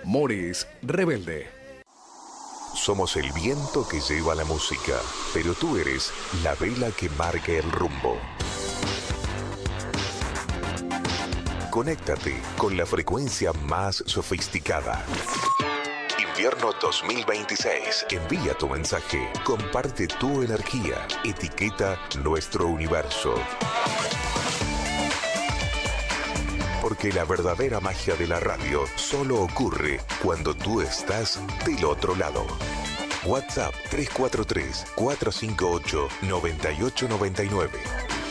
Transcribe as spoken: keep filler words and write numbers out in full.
Morris Rebelde. Somos el viento que lleva la música, pero tú eres la vela que marca el rumbo. Conéctate con la frecuencia más sofisticada. Invierno dos mil veintiséis. Envía tu mensaje, comparte tu energía, etiqueta nuestro universo. Porque la verdadera magia de la radio solo ocurre cuando tú estás del otro lado. WhatsApp tres cuatro tres, cuatro cinco ocho, nueve ocho nueve nueve.